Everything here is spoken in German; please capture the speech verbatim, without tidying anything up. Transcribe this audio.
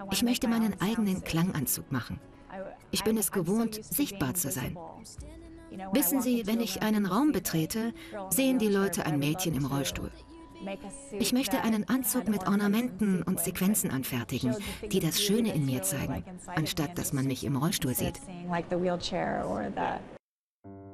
Ich möchte meinen eigenen Klanganzug machen. Ich bin es gewohnt, sichtbar zu sein. Wissen Sie, wenn ich einen Raum betrete, sehen die Leute ein Mädchen im Rollstuhl. Ich möchte einen Anzug mit Ornamenten und Sequenzen anfertigen, die das Schöne in mir zeigen, anstatt dass man mich im Rollstuhl sieht.